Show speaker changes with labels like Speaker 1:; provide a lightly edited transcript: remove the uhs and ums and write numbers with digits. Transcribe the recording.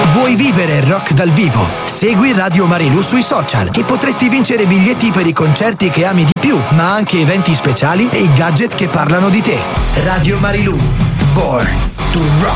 Speaker 1: Vuoi vivere il rock dal vivo? Segui Radio Marilù sui social e potresti vincere biglietti per i concerti che ami di più, ma anche eventi speciali e i gadget che parlano di te. Radio Marilù, Born to Rock.